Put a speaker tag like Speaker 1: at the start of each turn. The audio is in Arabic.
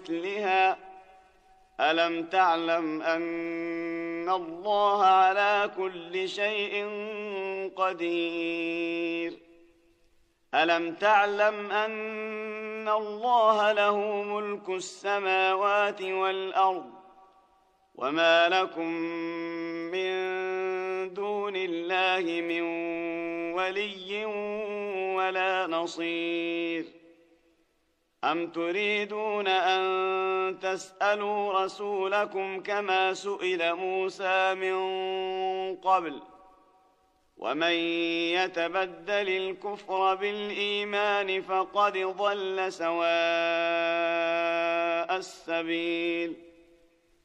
Speaker 1: مثلها ألم تعلم أن الله على كل شيء قدير ألم تعلم أن الله له ملك السماوات والأرض وما لكم من دون الله من ولي ولا نصير أم تريدون أن تسألوا رسولكم كما سئل موسى من قبل ومن يتبدل الكفر بالإيمان فقد ضل سواء السبيل